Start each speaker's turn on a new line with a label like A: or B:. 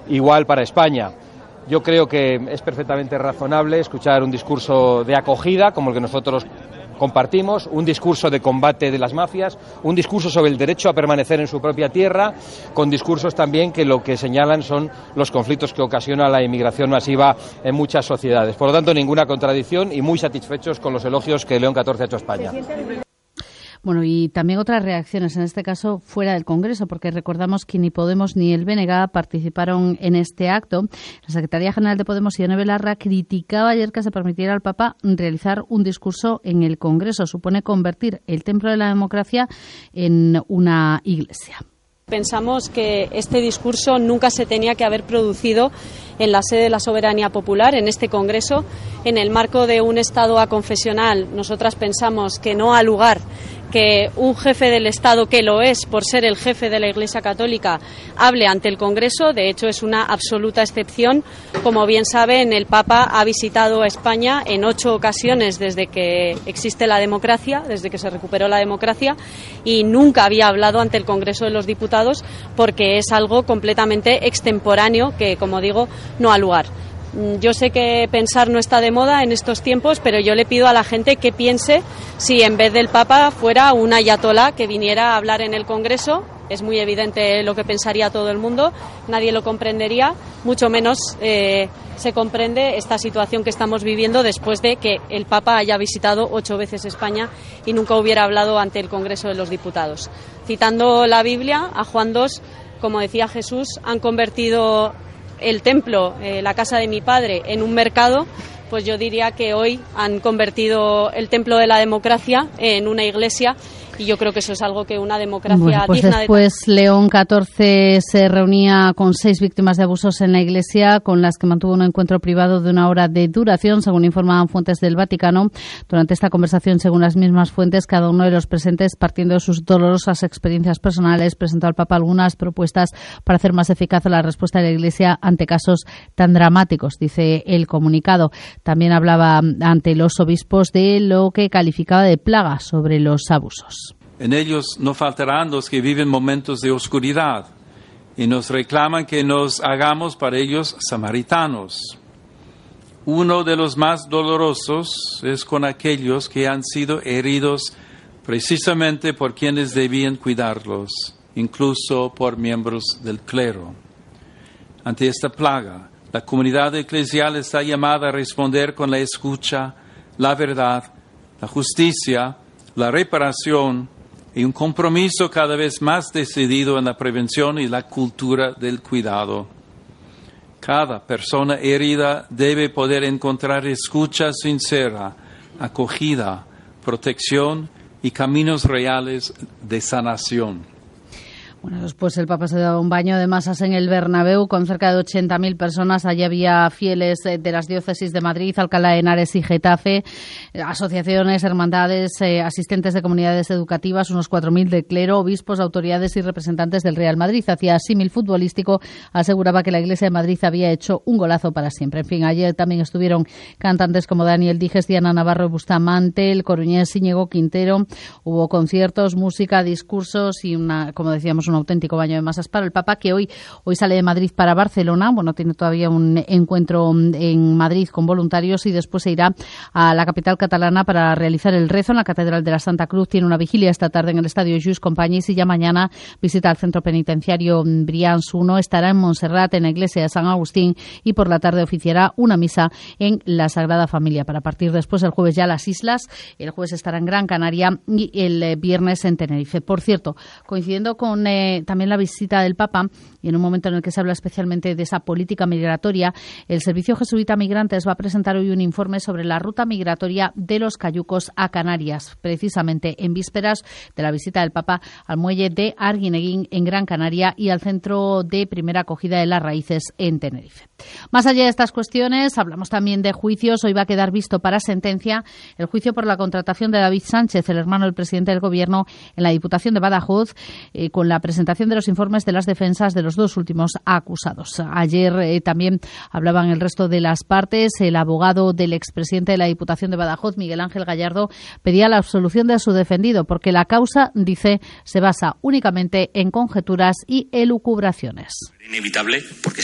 A: igual para España. Yo creo que es perfectamente razonable escuchar un discurso de acogida, como el que nosotros compartimos, un discurso de combate de las mafias, un discurso sobre el derecho a permanecer en su propia tierra, con discursos también que lo que señalan son los conflictos que ocasiona la inmigración masiva en muchas sociedades. Por lo tanto, ninguna contradicción y muy satisfechos con los elogios que León XIV ha hecho a España.
B: Bueno, y también otras reacciones, en este caso fuera del Congreso, porque recordamos que ni Podemos ni el BNG participaron en este acto. La Secretaría General de Podemos, Ione Belarra, criticaba ayer que se permitiera al Papa realizar un discurso en el Congreso. Supone convertir el templo de la democracia en una iglesia.
C: Pensamos que este discurso nunca se tenía que haber producido en la sede de la soberanía popular, en este Congreso, en el marco de un Estado aconfesional. Nosotras pensamos que no ha lugar que un jefe del Estado, que lo es por ser el jefe de la Iglesia Católica, hable ante el Congreso. De hecho, es una absoluta excepción. Como bien saben, el Papa ha visitado a España en 8 ocasiones desde que existe la democracia, desde que se recuperó la democracia, y nunca había hablado ante el Congreso de los Diputados, porque es algo completamente extemporáneo que, como digo, no ha lugar. Yo sé que pensar no está de moda en estos tiempos, pero yo le pido a la gente que piense si en vez del Papa fuera un ayatolá que viniera a hablar en el Congreso. Es muy evidente lo que pensaría todo el mundo, nadie lo comprendería, mucho menos se comprende esta situación que estamos viviendo después de que el Papa haya visitado 8 veces España y nunca hubiera hablado ante el Congreso de los Diputados. Citando la Biblia, a Juan 2, como decía Jesús, han convertido el templo, la casa de mi padre, en un mercado. Pues yo diría que hoy han convertido el templo de la democracia en una iglesia, y yo creo que eso es algo que una democracia
B: pues
C: digna
B: después León XIV se reunía con 6 víctimas de abusos en la iglesia, con las que mantuvo un encuentro privado de 1 hora de duración, según informaban fuentes del Vaticano. Durante esta conversación, según las mismas fuentes, cada uno de los presentes, partiendo de sus dolorosas experiencias personales, presentó al Papa algunas propuestas para hacer más eficaz la respuesta de la iglesia ante casos tan dramáticos, dice el comunicado. También hablaba ante los obispos de lo que calificaba de plaga sobre los abusos.
D: En ellos no faltarán los que viven momentos de oscuridad y nos reclaman que nos hagamos para ellos samaritanos. Uno de los más dolorosos es con aquellos que han sido heridos precisamente por quienes debían cuidarlos, incluso por miembros del clero. Ante esta plaga, la comunidad eclesial está llamada a responder con la escucha, la verdad, la justicia, la reparación y un compromiso cada vez más decidido en la prevención y la cultura del cuidado. Cada persona herida debe poder encontrar escucha sincera, acogida, protección y caminos reales de sanación.
B: Bueno, después el Papa se daba un baño de masas en el Bernabéu con cerca de 80.000 personas. Allí había fieles de las diócesis de Madrid, Alcalá de Henares y Getafe, asociaciones, hermandades, asistentes de comunidades educativas, unos 4.000 de clero, obispos, autoridades y representantes del Real Madrid. Hacía símil futbolístico, aseguraba que la Iglesia de Madrid había hecho un golazo para siempre. En fin, ayer también estuvieron cantantes como Daniel Dijes, Diana Navarro y Bustamante, el coruñés Íñigo Quintero. Hubo conciertos, música, discursos y como decíamos, un auténtico baño de masas para el Papa, que hoy sale de Madrid para Barcelona. Bueno, tiene todavía un encuentro en Madrid con voluntarios y después se irá a la capital catalana para realizar el rezo en la Catedral de la Santa Cruz. Tiene una vigilia esta tarde en el Estadio Lluís Companys y ya mañana visita al centro penitenciario Brians 1. Estará en Montserrat, en la iglesia de San Agustín, y por la tarde oficiará una misa en la Sagrada Familia para partir después el jueves ya a las islas. El jueves estará en Gran Canaria y el viernes en Tenerife. Por cierto, coincidiendo con también la visita del Papa y en un momento en el que se habla especialmente de esa política migratoria, el Servicio Jesuita Migrantes va a presentar hoy un informe sobre la ruta migratoria de los cayucos a Canarias, precisamente en vísperas de la visita del Papa al muelle de Arguineguín en Gran Canaria y al centro de primera acogida de las raíces en Tenerife. Más allá de estas cuestiones, hablamos también de juicios. Hoy va a quedar visto para sentencia el juicio por la contratación de David Sánchez, el hermano del presidente del Gobierno, en la Diputación de Badajoz, con la presentación de los informes de las defensas de los 2 últimos acusados. Ayer también hablaban el resto de las partes. El abogado del expresidente de la Diputación de Badajoz, Miguel Ángel Gallardo, pedía la absolución de su defendido porque la causa, dice, se basa únicamente en conjeturas y elucubraciones.
E: Inevitable porque